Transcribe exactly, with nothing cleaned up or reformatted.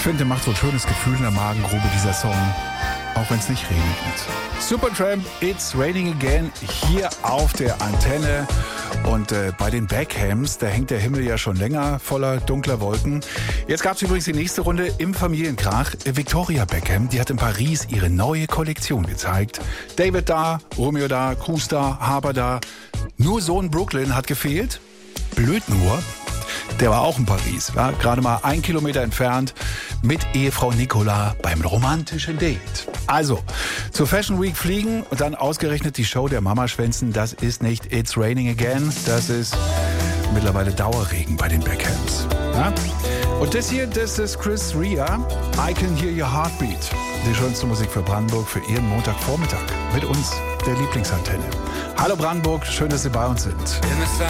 finde, der macht so ein schönes Gefühl in der Magengrube, dieser Song. Auch wenn es nicht regnet. Supertramp, It's Raining Again, hier auf der Antenne. Und äh, bei den Beckhams, da hängt der Himmel ja schon länger voller dunkler Wolken. Jetzt gab es übrigens die nächste Runde im Familienkrach. Victoria Beckham, die hat in Paris ihre neue Kollektion gezeigt. David da, Romeo da, Cruz da, Harper da. Nur Sohn Brooklyn hat gefehlt. Blöd nur, der war auch in Paris, ja, gerade mal ein Kilometer entfernt, mit Ehefrau Nicola beim romantischen Date. Also, zur Fashion Week fliegen und dann ausgerechnet die Show der Mamaschwänzen, das ist nicht It's Raining Again, das ist mittlerweile Dauerregen bei den Beckhams. Ja? Und das hier, das ist Chris Rea, I Can Hear Your Heartbeat. Die schönste Musik für Brandenburg für Ihren Montagvormittag mit uns, der Lieblingsantenne. Hallo Brandenburg, schön, dass Sie bei uns sind. In the